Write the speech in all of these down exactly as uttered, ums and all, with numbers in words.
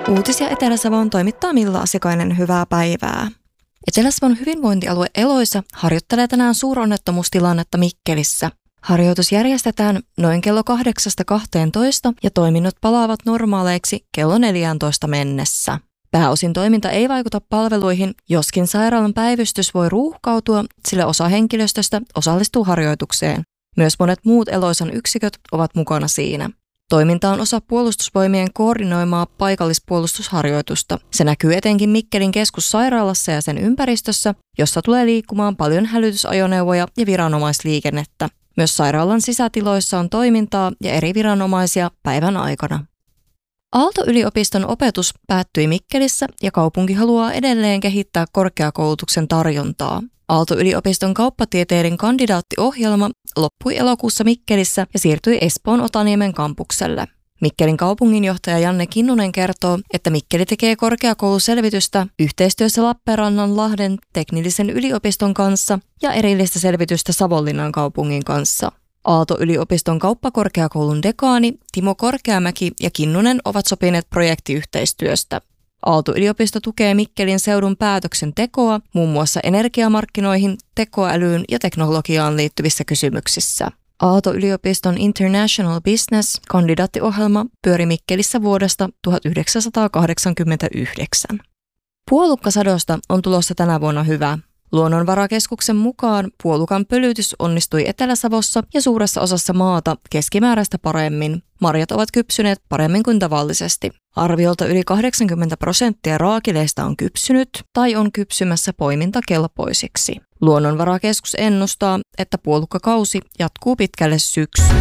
Uutisia Etelä-Savoon toimittaa Milla Asikainen, hyvää päivää. Etelä-Savon hyvinvointialue Eloisa harjoittelee tänään suuronnettomuustilannetta Mikkelissä. Harjoitus järjestetään noin kello kahdeksasta kahteentoista ja toiminnot palaavat normaaleiksi kello neljääntoista mennessä. Pääosin toiminta ei vaikuta palveluihin, joskin sairaalan päivystys voi ruuhkautua, sillä osa henkilöstöstä osallistuu harjoitukseen. Myös monet muut Eloisan yksiköt ovat mukana siinä. Toiminta on osa Puolustusvoimien koordinoimaa paikallispuolustusharjoitusta. Se näkyy etenkin Mikkelin keskussairaalassa ja sen ympäristössä, jossa tulee liikkumaan paljon hälytysajoneuvoja ja viranomaisliikennettä. Myös sairaalan sisätiloissa on toimintaa ja eri viranomaisia päivän aikana. Aalto-yliopiston opetus päättyi Mikkelissä ja kaupunki haluaa edelleen kehittää korkeakoulutuksen tarjontaa. Aalto-yliopiston kauppatieteiden kandidaattiohjelma loppui elokuussa Mikkelissä ja siirtyi Espoon Otaniemen kampukselle. Mikkelin kaupunginjohtaja Janne Kinnunen kertoo, että Mikkeli tekee korkeakouluselvitystä yhteistyössä Lappeenrannan-Lahden teknillisen yliopiston kanssa ja erillistä selvitystä Savonlinnan kaupungin kanssa. Aalto-yliopiston kauppakorkeakoulun dekaani Timo Korkeamäki ja Kinnunen ovat sopineet projektiyhteistyöstä. Aalto-yliopisto tukee Mikkelin seudun päätöksentekoa muun muassa energiamarkkinoihin, tekoälyyn ja teknologiaan liittyvissä kysymyksissä. Aalto-yliopiston International Business-kandidaattiohjelma pyöri Mikkelissä vuodesta tuhatyhdeksänsataakahdeksankymmentäyhdeksän. Puolukkasadosta on tulossa tänä vuonna hyvä. Luonnonvarakeskuksen mukaan puolukan pölytys onnistui Etelä-Savossa ja suuressa osassa maata keskimääräistä paremmin. Marjat ovat kypsyneet paremmin kuin tavallisesti. Arviolta yli kahdeksankymmentä prosenttia raakileista on kypsynyt tai on kypsymässä poimintakelpoisiksi. Luonnonvarakeskus ennustaa, että puolukkakausi jatkuu pitkälle syksyyn.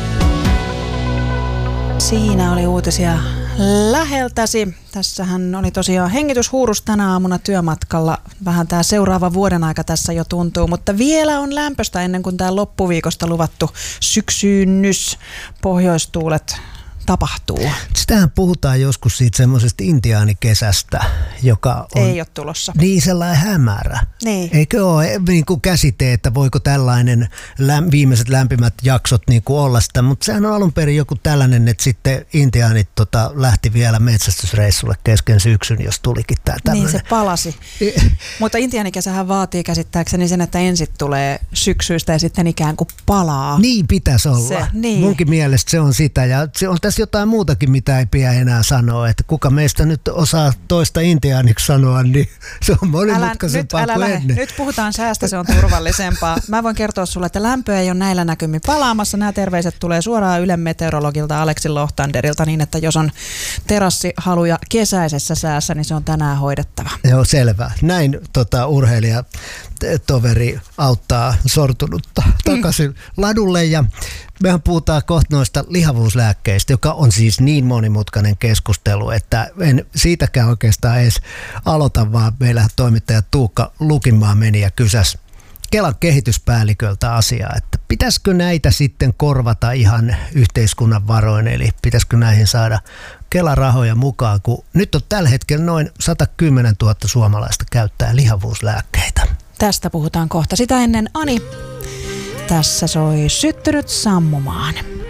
Siinä oli uutisia läheltäsi. Tässähän oli tosiaan hengityshuurus tänä aamuna työmatkalla. Vähän tämä seuraava vuoden aika tässä jo tuntuu, mutta vielä on lämpöstä ennen kuin tämä loppuviikosta luvattu syksynnys, pohjoistuulet tapahtuu. Sitähän puhutaan joskus siitä semmoisesta intiaanikesästä, joka on... Ei ole tulossa. Niin, sellainen hämärä. Niin. Eikö ole niin kuin käsite, että voiko tällainen läm, viimeiset lämpimät jaksot niin kuin olla sitä, mutta sehän on alun perin joku tällainen, että sitten intiaanit tota, lähti vielä metsästysreissulle kesken syksyn, jos tulikin tämä tämmöinen. Niin, se palasi. Mutta intiaanikesähän vaatii käsittääkseni sen, että ensin tulee syksyistä ja sitten ikään kuin palaa. Niin pitäisi olla. Se, niin. Munkin mielestä se on sitä ja se on tässä jotain muutakin, mitä ei pidä enää sanoa, että kuka meistä nyt osaa toista intiaaniksi sanoa, niin se on monimutkaisempaa älä, kuin nyt, ennen. Nyt puhutaan säästä, se on turvallisempaa. Mä voin kertoa sulle, että lämpö ei ole näillä näkymin palaamassa. Nämä terveiset tulee suoraan Ylen meteorologilta Aleksi Lohtanderilta niin, että jos on terassihaluja kesäisessä säässä, niin se on tänään hoidettava. Joo, selvä. Näin tota, urheilija toveri auttaa sortunutta takaisin mm. ladulle ja mehän puhutaan kohta noista lihavuuslääkkeistä, joka on siis niin monimutkainen keskustelu, että en siitäkään oikeastaan edes aloita, vaan meillä toimittaja Tuukka Lukinmaa meni ja kysäsi Kelan kehityspäälliköltä asiaa, että pitäisikö näitä sitten korvata ihan yhteiskunnan varoin, eli pitäisikö näihin saada Kelan rahoja mukaan, kun nyt on tällä hetkellä noin sata kymmenen tuhatta suomalaista käyttää lihavuuslääkkeitä. Tästä puhutaan kohta. Sitä ennen Ani, tässä soi Syttynyt sammumaan.